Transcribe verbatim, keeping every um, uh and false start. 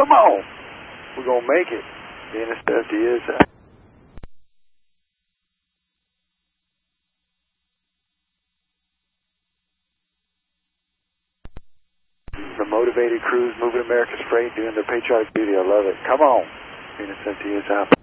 Come on. We're going to make it. The intercept is out. The motivated crews moving America's freight, doing their patriotic duty. I love it. Come on. The intercept is out.